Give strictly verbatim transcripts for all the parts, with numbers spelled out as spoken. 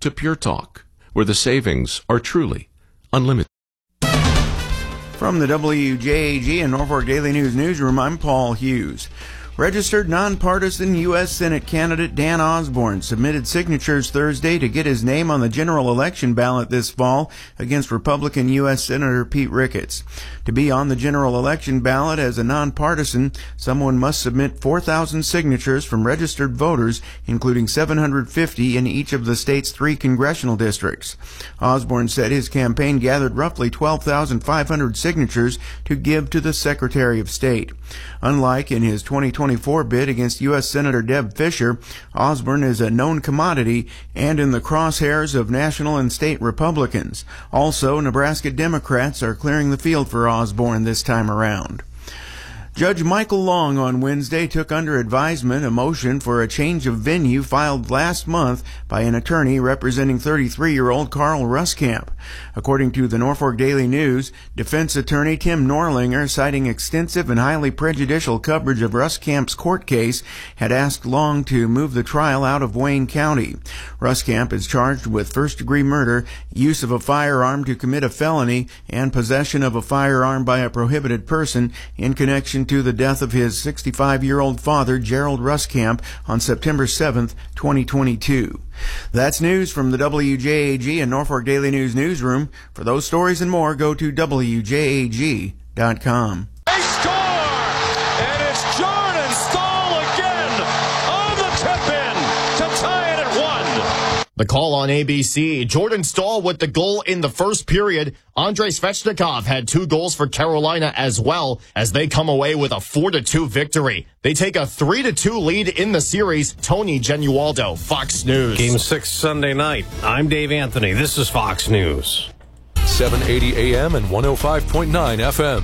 to Pure Talk, where the savings are truly unlimited. From the W J A G and Norfolk Daily News newsroom, I'm Paul Hughes. Registered nonpartisan U S Senate candidate Dan Osborne submitted signatures Thursday to get his name on the general election ballot this fall against Republican U S Senator Pete Ricketts. To be on the general election ballot as a nonpartisan, someone must submit four thousand signatures from registered voters, including seven hundred fifty in each of the state's three congressional districts. Osborne said his campaign gathered roughly twelve thousand five hundred signatures to give to the Secretary of State. Unlike in his twenty twenty-four bid against U S Senator Deb Fischer, Osborne is a known commodity and in the crosshairs of national and state Republicans. Also, Nebraska Democrats are clearing the field for Osborne this time around. Judge Michael Long on Wednesday took under advisement a motion for a change of venue filed last month by an attorney representing thirty-three-year-old Carl Ruskamp. According to the Norfolk Daily News, defense attorney Tim Norlinger, citing extensive and highly prejudicial coverage of Ruskamp's court case, had asked Long to move the trial out of Wayne County. Ruskamp is charged with first-degree murder, use of a firearm to commit a felony, and possession of a firearm by a prohibited person in connection to the death of his sixty-five-year-old father, Gerald Ruskamp, on September seventh, twenty twenty-two. That's news from the W J A G and Norfolk Daily News newsroom. For those stories and more, go to W J A G dot com. They score! And it's Jordan Staal again on the tip-in to tie it at one. The call on A B C, Jordan Staal with the goal in the first period. Andrei Svechnikov had two goals for Carolina as well as they come away with a four to two victory. They take a three to two lead in the series. Tony Genualdo, Fox News. Game six Sunday night. I'm Dave Anthony. This is Fox News. seven eighty A M and one oh five point nine F M.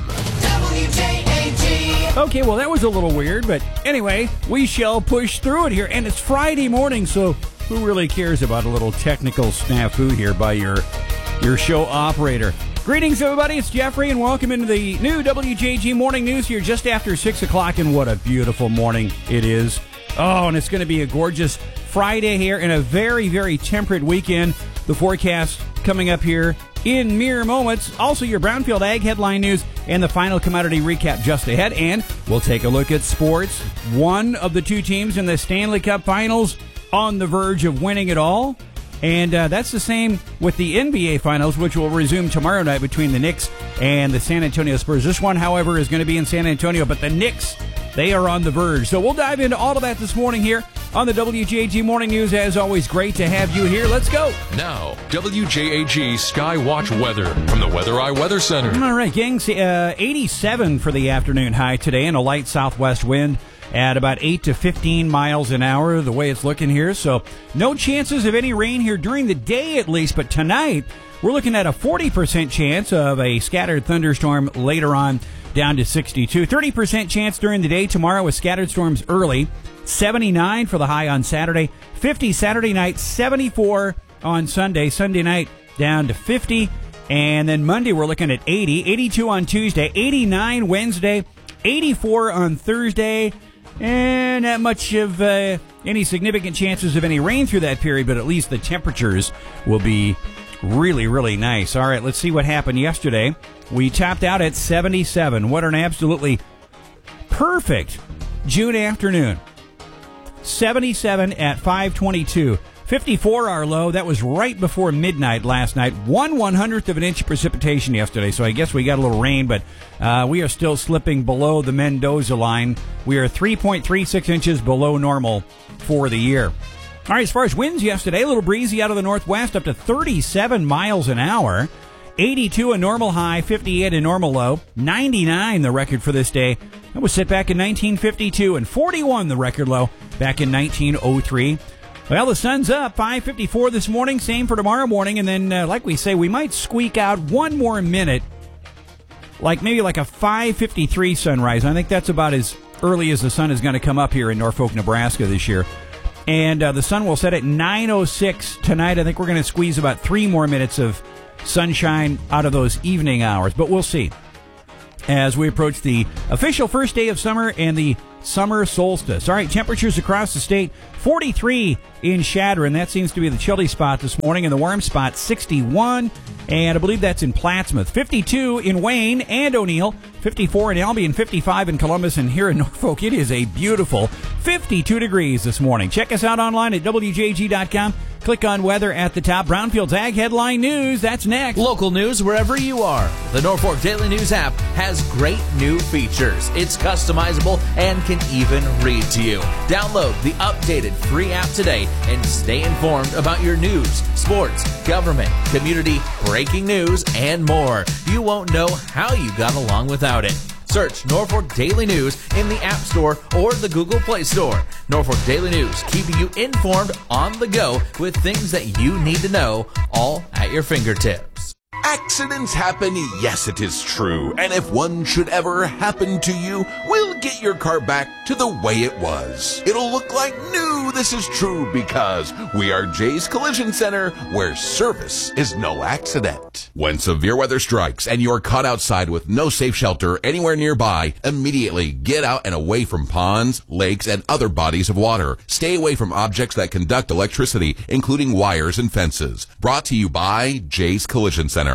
W J A G. Okay, well, that was a little weird, but anyway, we shall push through it here. And it's Friday morning, so who really cares about a little technical snafu here by your your show operator? Greetings, everybody. It's Jeffrey, and welcome into the new W J G Morning News here just after six o'clock, and what a beautiful morning it is. Oh, and it's going to be a gorgeous Friday here and a very, very temperate weekend. The forecast coming up here in mere moments. Also, your Brownfield Ag headline news and the final commodity recap just ahead. And we'll take a look at sports. One of the two teams in the Stanley Cup Finals on the verge of winning it all. And uh, that's the same with the N B A Finals, which will resume tomorrow night between the Knicks and the San Antonio Spurs. This one, however, is going to be in San Antonio, but the Knicks, they are on the verge. So we'll dive into all of that this morning here on the W J A G Morning News. As always, great to have you here. Let's go. Now, W J A G Skywatch weather from the Weather Eye Weather Center. All right, gang, uh, eighty-seven for the afternoon high today and a light southwest wind at about eight to fifteen miles an hour, the way it's looking here. So no chances of any rain here during the day at least, but tonight we're looking at a forty percent chance of a scattered thunderstorm later on, down to sixty-two. thirty percent chance during the day tomorrow with scattered storms early. seventy-nine for the high on Saturday. fifty Saturday night, seventy-four on Sunday. Sunday night down to fifty. And then Monday we're looking at eighty. eighty-two on Tuesday. eighty-nine Wednesday. eighty-four on Thursday. And not much of uh, any significant chances of any rain through that period, but at least the temperatures will be really, really nice. All right, let's see what happened yesterday. We topped out at seventy-seven. What an absolutely perfect June afternoon. seventy-seven at five twenty-two. fifty-four our low. That was right before midnight last night. One one hundredth of an inch of precipitation yesterday, so I guess we got a little rain, but uh, we are still slipping below the Mendoza line. We are three point three six inches below normal for the year. All right, as far as winds yesterday, a little breezy out of the northwest, up to thirty-seven miles an hour. eighty-two a normal high, fifty-eight a normal low, ninety-nine the record for this day. That was set back in nineteen fifty-two, and forty-one the record low back in nineteen oh three. Well, the sun's up, five fifty-four this morning, same for tomorrow morning, and then, uh, like we say, we might squeak out one more minute, like maybe like a five fifty-three sunrise. I think that's about as early as the sun is going to come up here in Norfolk, Nebraska this year. And uh, the sun will set at nine oh six tonight. I think we're going to squeeze about three more minutes of sunshine out of those evening hours, but we'll see as we approach the official first day of summer and the summer solstice. All right, temperatures across the state, forty-three in Chadron. That seems to be the chilly spot this morning. And the warm spot, sixty-one. And I believe that's in Plattsmouth. fifty-two in Wayne and O'Neill. fifty-four in Albion, fifty-five in Columbus. And here in Norfolk, it is a beautiful fifty-two degrees this morning. Check us out online at W J G dot com. Click on weather at the top. Brownfield's Ag Headline News. That's next. Local news wherever you are. The Norfolk Daily News app has great new features. It's customizable and can even read to you. Download the updated free app today and stay informed about your news, sports, government, community, breaking news, and more. You won't know how you got along without it. Search Norfolk Daily News in the App Store or the Google Play Store. Norfolk Daily News, keeping you informed on the go with things that you need to know, all at your fingertips. Accidents happen, yes, it is true. And if one should ever happen to you, we'll get your car back to the way it was. It'll look like new, this is true, because we are Jay's Collision Center, where service is no accident. When severe weather strikes and you're caught outside with no safe shelter anywhere nearby, immediately get out and away from ponds, lakes, and other bodies of water. Stay away from objects that conduct electricity, including wires and fences. Brought to you by Jay's Collision Center.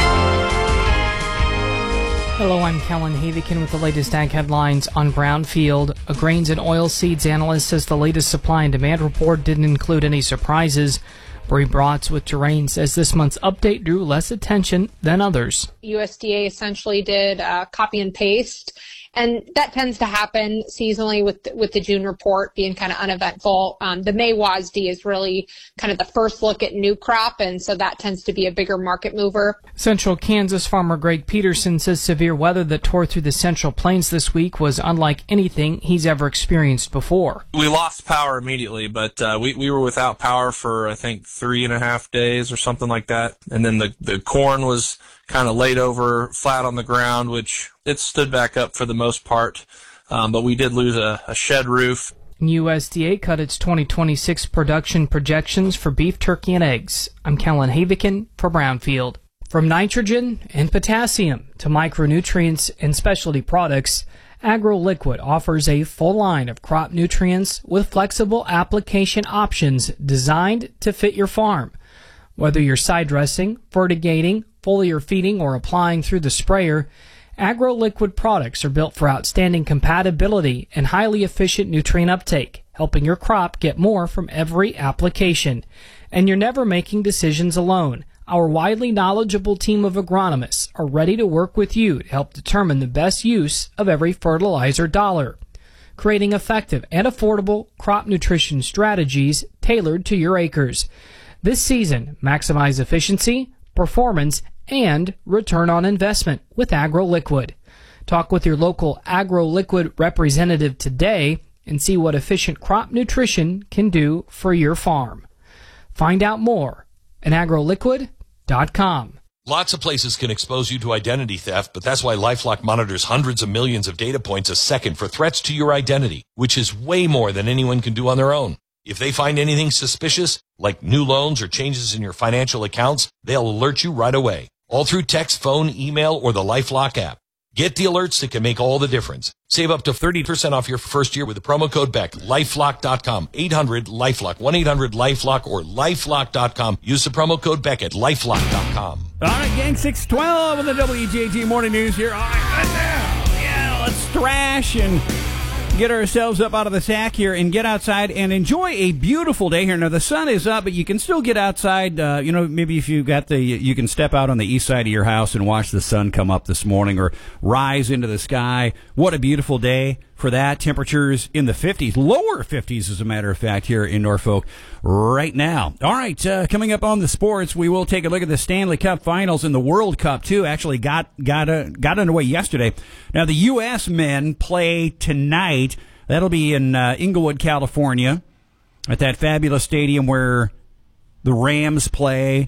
Hello, I'm Kellen Havikin with the latest ag headlines on Brownfield. A grains and oilseeds analyst says the latest supply and demand report didn't include any surprises. Bree Bratz with Terrain says this month's update drew less attention than others. U S D A essentially did uh, copy and paste. And that tends to happen seasonally with with the June report being kind of uneventful. Um, the May W A S D is really kind of the first look at new crop, and so that tends to be a bigger market mover. Central Kansas farmer Greg Peterson says severe weather that tore through the Central Plains this week was unlike anything he's ever experienced before. We lost power immediately, but uh, we, we were without power for, I think, three and a half days or something like that. And then the, the corn was kind of laid over flat on the ground, which it stood back up for the most part, um, but we did lose a, a shed roof. U S D A cut its twenty twenty-six production projections for beef, turkey, and eggs. I'm Kellen Havikin for Brownfield. From nitrogen and potassium to micronutrients and specialty products, AgroLiquid offers a full line of crop nutrients with flexible application options designed to fit your farm. Whether you're side dressing, vertigating, foliar feeding, or applying through the sprayer, AgroLiquid products are built for outstanding compatibility and highly efficient nutrient uptake, helping your crop get more from every application. And you're never making decisions alone. Our widely knowledgeable team of agronomists are ready to work with you to help determine the best use of every fertilizer dollar, creating effective and affordable crop nutrition strategies tailored to your acres. This season, maximize efficiency, performance, and return on investment with AgroLiquid. Talk with your local AgroLiquid representative today and see what efficient crop nutrition can do for your farm. Find out more at agro liquid dot com. Lots of places can expose you to identity theft, but that's why LifeLock monitors hundreds of millions of data points a second for threats to your identity, which is way more than anyone can do on their own. If they find anything suspicious, like new loans or changes in your financial accounts, they'll alert you right away, all through text, phone, email, or the LifeLock app. Get the alerts that can make all the difference. Save up to thirty percent off your first year with the promo code Beck. lifelock dot com, eight hundred LifeLock, one eight hundred LifeLock, or lifelock dot com. Use the promo code Beck at lifelock dot com. All right, gang, six twelve in the W J G Morning News here. All right, now, yeah, let's thrash and get ourselves up out of the sack here and get outside and enjoy a beautiful day here. Now, the sun is up, but you can still get outside. Uh, you know, maybe if you got the, you can step out on the east side of your house and watch the sun come up this morning or rise into the sky. What a beautiful day for that. Temperatures in the fifties, lower fifties, as a matter of fact, here in Norfolk right now. All right, uh, coming up on the sports, we will take a look at the Stanley Cup Finals and the World Cup, too. Actually got got uh, got underway yesterday. Now, the U S men play tonight. That'll be in uh, Inglewood, California, at that fabulous stadium where the Rams play.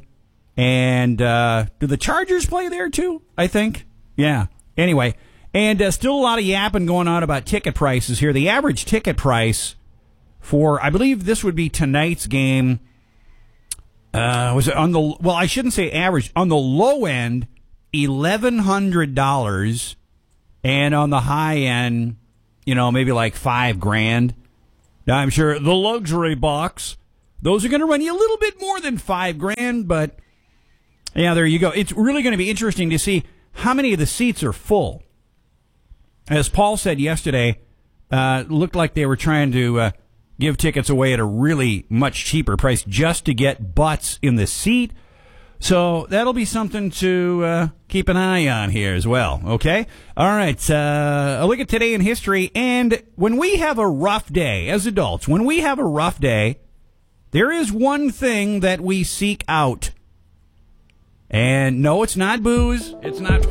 And uh, do the Chargers play there, too, I think? Yeah. Anyway. And uh, still a lot of yapping going on about ticket prices here. The average ticket price for, I believe this would be tonight's game, uh, was it on the, well, I shouldn't say average, on the low end, eleven hundred dollars, and on the high end, you know, maybe like five grand. Now, I'm sure the luxury box, those are going to run you a little bit more than five grand, but yeah, there you go. It's really going to be interesting to see how many of the seats are full. As Paul said yesterday, uh, looked like they were trying to uh, give tickets away at a really much cheaper price just to get butts in the seat. So that'll be something to uh, keep an eye on here as well, okay? All right, uh, a look at today in history. And when we have a rough day, as adults, when we have a rough day, there is one thing that we seek out. And no, it's not booze. It's not...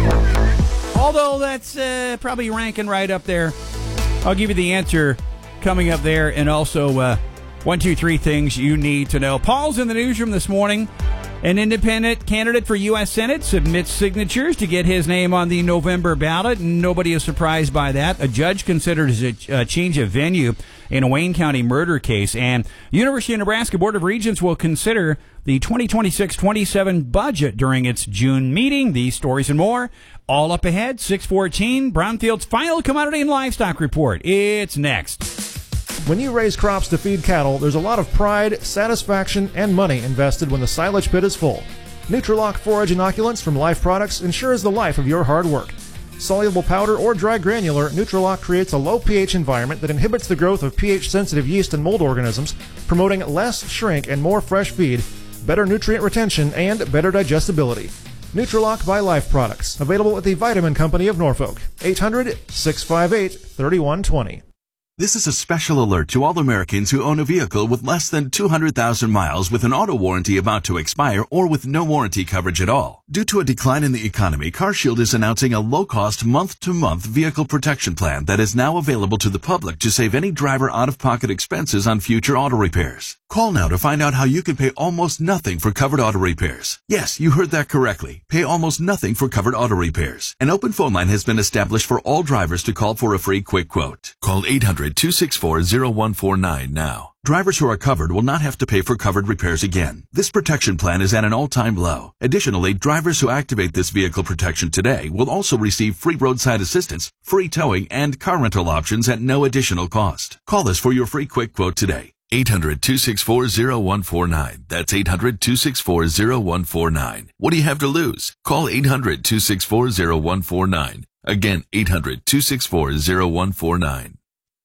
Although that's uh, probably ranking right up there. I'll give you the answer coming up there. And also, uh, one, two, three things you need to know. Paul's in the newsroom this morning. An independent candidate for U S Senate submits signatures to get his name on the November ballot. Nobody is surprised by that. A judge considers a, a change of venue in a Wayne County murder case. And University of Nebraska Board of Regents will consider the twenty twenty-six twenty-seven budget during its June meeting. These stories and more all up ahead. six fourteen, Brownfield's final commodity and livestock report. It's next. When you raise crops to feed cattle, there's a lot of pride, satisfaction, and money invested when the silage pit is full. Nutrilock forage inoculants from Life Products ensures the life of your hard work. Soluble powder or dry granular, Nutrilock creates a low pH environment that inhibits the growth of pH-sensitive yeast and mold organisms, promoting less shrink and more fresh feed, better nutrient retention, and better digestibility. Nutrilock by Life Products, available at the Vitamin Company of Norfolk. eight hundred, six five eight, three one two zero. This is a special alert to all Americans who own a vehicle with less than two hundred thousand miles with an auto warranty about to expire or with no warranty coverage at all. Due to a decline in the economy, CarShield is announcing a low-cost month-to-month vehicle protection plan that is now available to the public to save any driver out-of-pocket expenses on future auto repairs. Call now to find out how you can pay almost nothing for covered auto repairs. Yes, you heard that correctly. Pay almost nothing for covered auto repairs. An open phone line has been established for all drivers to call for a free quick quote. Call eight hundred, two six four, zero one four nine now. Drivers who are covered will not have to pay for covered repairs again. This protection plan is at an all-time low. Additionally, drivers who activate this vehicle protection today will also receive free roadside assistance, free towing, and car rental options at no additional cost. Call us for your free quick quote today. eight hundred, two six four, zero one four nine. That's eight hundred, two six four, zero one four nine. What do you have to lose? Call eight hundred, two six four, zero one four nine. Again, eight hundred, two six four, zero one four nine.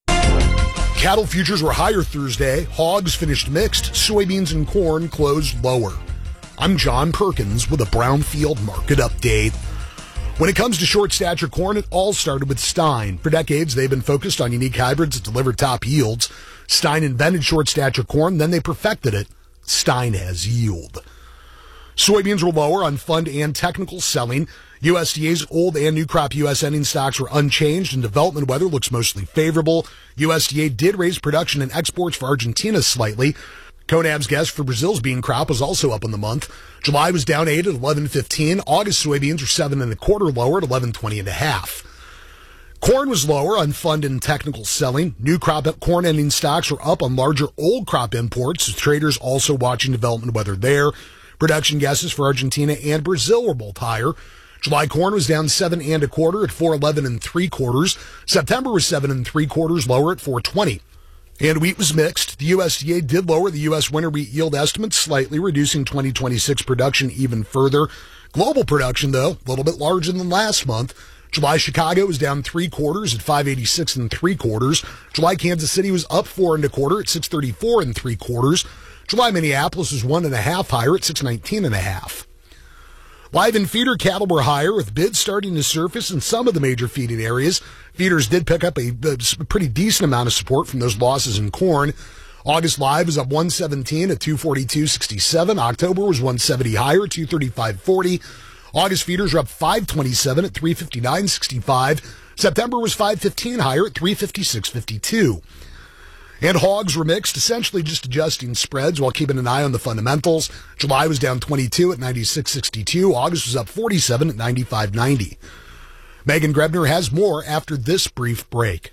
Cattle futures were higher Thursday. Hogs finished mixed. Soybeans and corn closed lower. I'm John Perkins with a Brownfield market update. When it comes to short stature corn, it all started with Stein. For decades, they've been focused on unique hybrids that deliver top yields. Stein invented short stature corn, then they perfected it. Stein has yield. Soybeans were lower on fund and technical selling. U S D A's old and new crop U S ending stocks were unchanged, and development weather looks mostly favorable. U S D A did raise production and exports for Argentina slightly. CONAB's guess for Brazil's bean crop was also up in the month. July was down eight at eleven fifteen. August soybeans were seven and a quarter lower at eleven twenty and a half. Corn was lower on fund and technical selling. New crop corn ending stocks were up on larger old crop imports. Traders also watching development weather there. Production guesses for Argentina and Brazil were both higher. July corn was down seven and a quarter at four eleven and three quarters. September was seven and three quarters lower at four twenty. And wheat was mixed. The U S D A did lower the U S winter wheat yield estimates slightly, reducing twenty twenty-six production even further. Global production, though, a little bit larger than last month. July Chicago was down three quarters at five eighty-six and three quarters. July Kansas City was up four and a quarter at six thirty-four and three quarters. July Minneapolis was one and a half higher at six nineteen and a half. Live and feeder cattle were higher, with bids starting to surface in some of the major feeding areas. Feeders did pick up a, a pretty decent amount of support from those losses in corn. August live was up one seventeen at two forty-two sixty-seven. October was one seventy higher at two thirty-five forty. August feeders are up five twenty-seven at three fifty-nine sixty-five. September was five fifteen higher at three fifty-six fifty-two. And hogs were mixed, essentially just adjusting spreads while keeping an eye on the fundamentals. July was down twenty-two at ninety-six sixty-two. August was up forty-seven at ninety-five ninety. Megan Grebner has more after this brief break.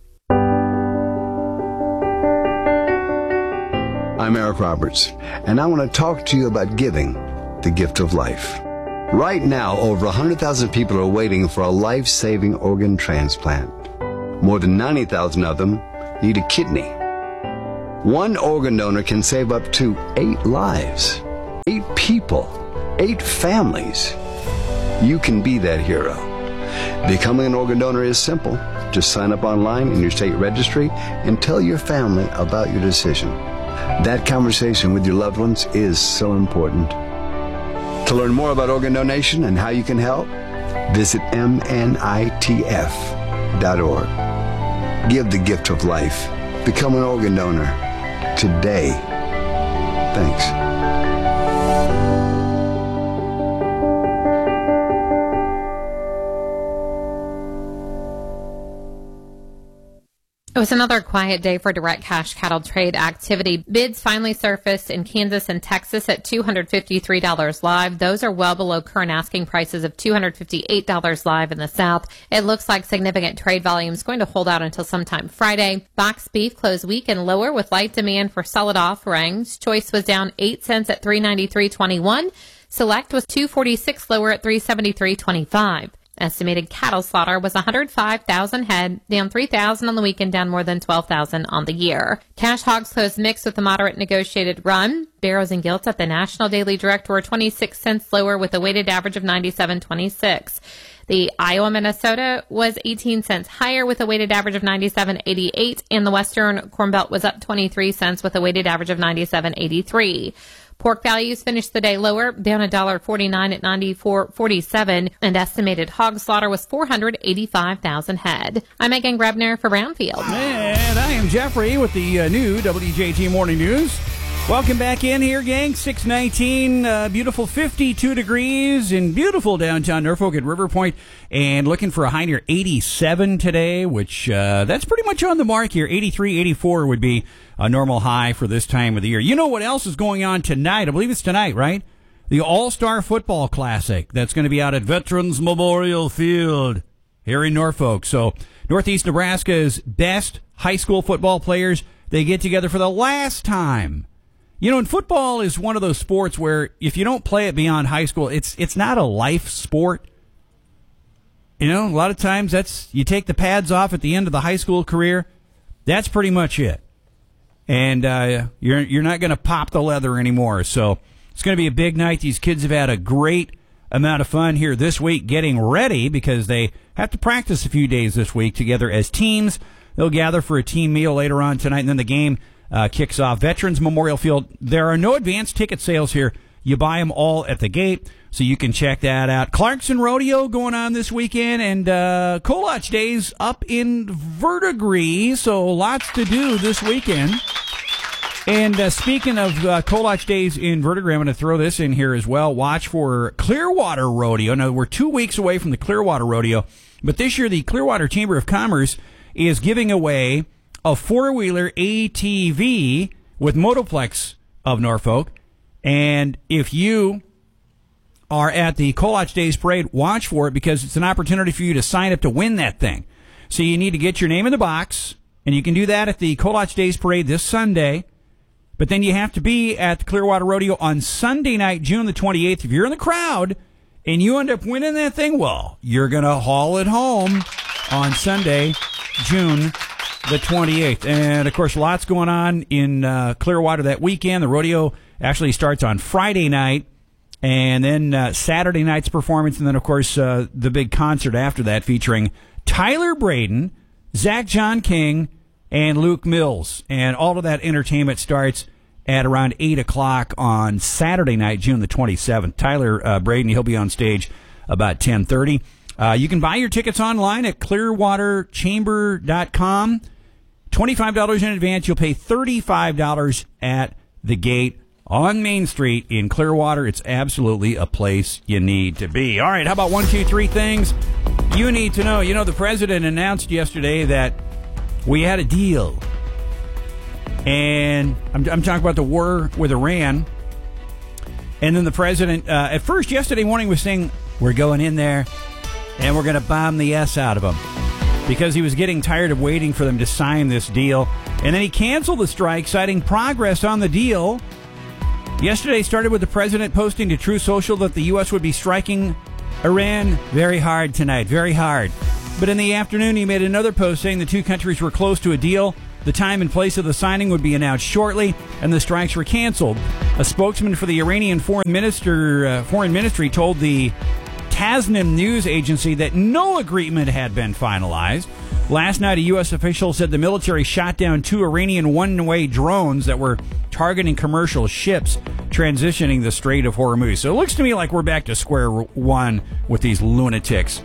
I'm Eric Roberts, and I want to talk to you about giving, the gift of life. Right now, over one hundred thousand people are waiting for a life-saving organ transplant. More than ninety thousand of them need a kidney. One organ donor can save up to eight lives, eight people, eight families. You can be that hero. Becoming an organ donor is simple. Just sign up online in your state registry and tell your family about your decision. That conversation with your loved ones is so important. To learn more about organ donation and how you can help, visit M N I T F dot org. Give the gift of life. Become an organ donor today. Thanks. It was another quiet day for direct cash cattle trade activity. Bids finally surfaced in Kansas and Texas at two hundred fifty-three dollars live. Those are well below current asking prices of two hundred fifty-eight dollars live in the South. It looks like significant trade volume is going to hold out until sometime Friday. Boxed beef closed weekend lower with light demand for solid offerings. Choice was down eight cents at three ninety-three twenty-one. Select was two forty-six lower at three seventy-three twenty-five. Estimated cattle slaughter was one hundred five thousand head, down three thousand on the weekend, down more than twelve thousand on the year. Cash hogs closed mixed with a moderate negotiated run. Barrows and gilts at the National Daily Direct were twenty-six cents lower with a weighted average of ninety-seven twenty-six. The Iowa Minnesota was eighteen cents higher with a weighted average of ninety-seven eighty-eight, and the Western Corn Belt was up twenty-three cents with a weighted average of ninety-seven eighty-three. Pork values finished the day lower, down one dollar forty-nine at ninety-four forty-seven, and estimated hog slaughter was four hundred eighty-five thousand head. I'm Megan Grebner for Brownfield. And I am Jeffrey with the uh, new W J G Morning News. Welcome back in here, gang. six nineteen, uh, beautiful fifty-two degrees in beautiful downtown Norfolk at River Point, and looking for a high near eighty-seven today, which uh, that's pretty much on the mark here. eighty-three, eighty-four would be a normal high for this time of the year. You know what else is going on tonight? I believe it's tonight, right? The All-Star Football Classic. That's going to be out at Veterans Memorial Field here in Norfolk. So Northeast Nebraska's best high school football players, they get together for the last time. You know, and football is one of those sports where if you don't play it beyond high school, it's it's not a life sport. You know, a lot of times that's you take the pads off at the end of the high school career. That's pretty much it. And uh, you're you're not going to pop the leather anymore. So it's going to be a big night. These kids have had a great amount of fun here this week getting ready because they have to practice a few days this week together as teams. They'll gather for a team meal later on tonight, and then the game uh, kicks off. Veterans Memorial Field. There are no advanced ticket sales here. You buy them all at the gate, so you can check that out. Clarkson Rodeo going on this weekend, and uh, Kolach Days up in Verdigris, so lots to do this weekend. And uh, speaking of uh, Kolach Days in Verdigris, I'm going to throw this in here as well. Watch for Clearwater Rodeo. Now, we're two weeks away from the Clearwater Rodeo, but this year the Clearwater Chamber of Commerce is giving away a four-wheeler A T V with Motoplex of Norfolk. And if you are at the Kolach Days Parade, watch for it because it's an opportunity for you to sign up to win that thing. So you need to get your name in the box, and you can do that at the Kolach Days Parade this Sunday. But then you have to be at the Clearwater Rodeo on Sunday night, June the twenty-eighth. If you're in the crowd and you end up winning that thing, well, you're going to haul it home on Sunday, June the twenty-eighth. And, of course, lots going on in uh, Clearwater that weekend. The rodeo actually starts on Friday night, and then uh, Saturday night's performance, and then, of course, uh, the big concert after that featuring Tyler Braden, Zach John King, and Luke Mills. And all of that entertainment starts at around eight o'clock on Saturday night, June the twenty-seventh. Tyler uh, Braden, he'll be on stage about ten thirty. Uh, you can buy your tickets online at clearwater chamber dot com. twenty-five dollars in advance. You'll pay thirty-five dollars at the gate on Main Street in Clearwater. It's absolutely a place you need to be. All right, how about one, two, three things you need to know? You know, the president announced yesterday that we had a deal. And I'm, I'm talking about the war with Iran. And then the president, uh, at first yesterday morning, was saying, we're going in there and we're going to bomb the S out of them. Because he was getting tired of waiting for them to sign this deal. And then he canceled the strike, citing progress on the deal. Yesterday started with the president posting to True Social that the U S would be striking Iran very hard tonight, very hard. But in the afternoon, he made another post saying the two countries were close to a deal. The time and place of the signing would be announced shortly, and the strikes were canceled. A spokesman for the Iranian foreign minister, uh, foreign ministry told the Tasnim news agency that no agreement had been finalized. Last night, a U S official said the military shot down two Iranian one-way drones that were targeting commercial ships transitioning the Strait of Hormuz. So it looks to me like we're back to square one with these lunatics.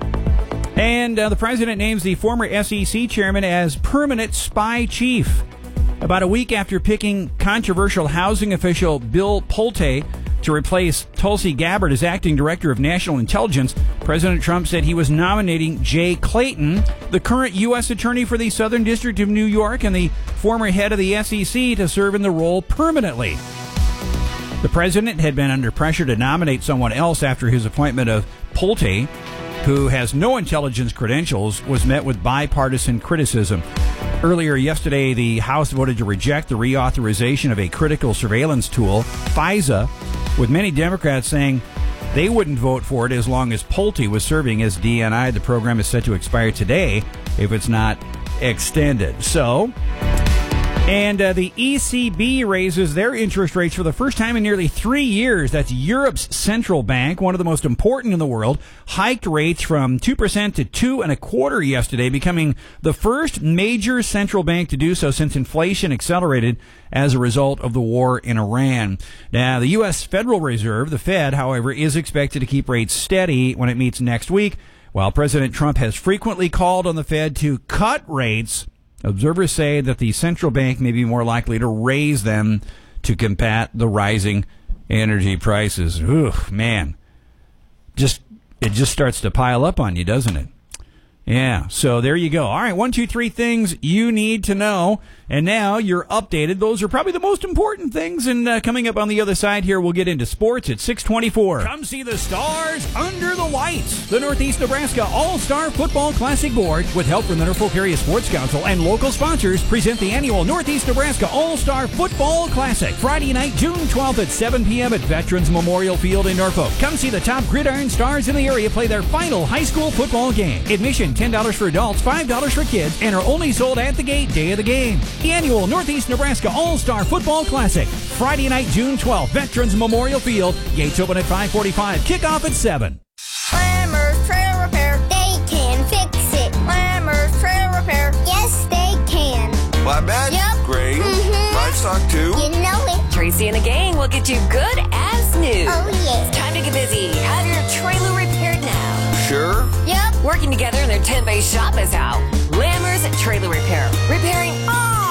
And uh, the president names the former S E C chairman as permanent spy chief. About a week after picking controversial housing official Bill Pulte to replace Tulsi Gabbard as acting director of national intelligence, President Trump said he was nominating Jay Clayton, the current U S attorney for the Southern District of New York and the former head of the S E C, to serve in the role permanently. The president had been under pressure to nominate someone else after his appointment of Pulte, who has no intelligence credentials, was met with bipartisan criticism. Earlier yesterday, the House voted to reject the reauthorization of a critical surveillance tool, FISA, with many Democrats saying they wouldn't vote for it as long as Pulte was serving as D N I. The program is set to expire today if it's not extended. So... And uh, the E C B raises their interest rates for the first time in nearly three years. That's Europe's central bank, one of the most important in the world, hiked rates from two percent to two and a quarter yesterday, becoming the first major central bank to do so since inflation accelerated as a result of the war in Iran. Now, the U S Federal Reserve, the Fed, however, is expected to keep rates steady when it meets next week. While President Trump has frequently called on the Fed to cut rates, observers say that the central bank may be more likely to raise them to combat the rising energy prices. Ooh, man. Just it just starts to pile up on you, doesn't it? Yeah, so there you go. All right, one, two, three things you need to know. And now you're updated. Those are probably the most important things. And uh, coming up on the other side here, we'll get into sports at six twenty-four. Come see the stars under the lights. The Northeast Nebraska All-Star Football Classic Board, with help from the Norfolk Area Sports Council and local sponsors, present the annual Northeast Nebraska All-Star Football Classic, Friday night, June twelfth at seven p.m. at Veterans Memorial Field in Norfolk. Come see the top gridiron stars in the area play their final high school football game. Admission ten dollars for adults, five dollars for kids, and are only sold at the gate day of the game. The annual Northeast Nebraska All-Star Football Classic, Friday night, June twelfth, Veterans Memorial Field. Gates open at five forty-five, kickoff at seven. Lammers Trailer Repair, they can fix it. Lammers Trailer Repair, yes they can. Flatbed? Yep. Grain? Mm-hmm. Livestock too? You know it. Tracy and a gang will get you good as new. Oh yeah. It's time to get busy. Have your trailer repaired now. Sure? Yep. Working together in their tent-based shop is how. Lammers Trailer Repair. Repairing all